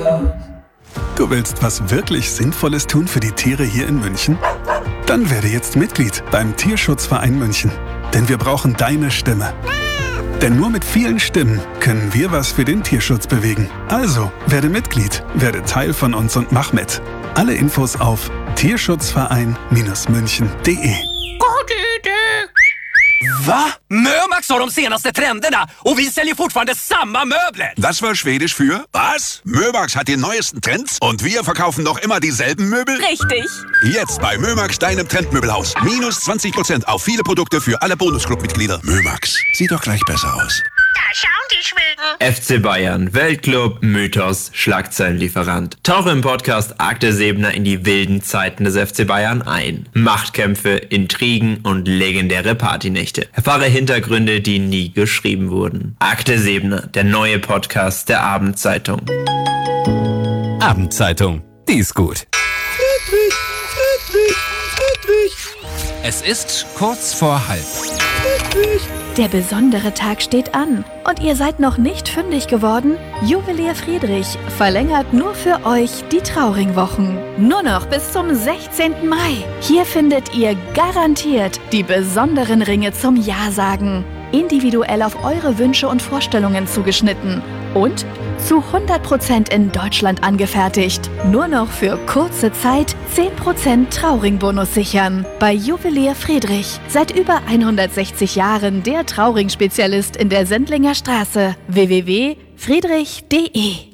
Du willst was wirklich Sinnvolles tun für die Tiere hier in München? Dann werde jetzt Mitglied beim Tierschutzverein München. Denn wir brauchen deine Stimme. Denn nur mit vielen Stimmen können wir was für den Tierschutz bewegen. Also, werde Mitglied, werde Teil von uns und mach mit. Alle Infos auf tierschutzverein-münchen.de. Gute Idee! Va? Mömax har de senaste trenderna och vi säljer fortfarande samma möbler. Das war Schwedisch für was? Mömax hat die neuesten Trends und wir verkaufen noch immer dieselben Möbel? Richtig. Jetzt bei Mömax, deinem Trendmöbelhaus. Minus 20% auf viele Produkte für alle Bonusclub-Mitglieder. Mömax, sieht doch gleich besser aus. Da schauen die Schweden. FC Bayern, Weltclub, Mythos, Schlagzeilenlieferant. Tauche im Podcast Akte Seebner in die wilden Zeiten des FC Bayern ein. Machtkämpfe, Intrigen und legendäre Partynächte. Erfahre Hintergründe, die nie geschrieben wurden. Akte Seebner, der neue Podcast der Abendzeitung. Abendzeitung, die ist gut. Es ist kurz vor halb. Der besondere Tag steht an und ihr seid noch nicht fündig geworden? Juwelier Friedrich verlängert nur für euch die Trauringwochen. Nur noch bis zum 16. Mai. Hier findet ihr garantiert die besonderen Ringe zum Ja-Sagen. Individuell auf eure Wünsche und Vorstellungen zugeschnitten. Und zu 100% in Deutschland angefertigt. Nur noch für kurze Zeit 10% Trauringbonus sichern. Bei Juwelier Friedrich. Seit über 160 Jahren der Trauring-Spezialist in der Sendlinger Straße. www.friedrich.de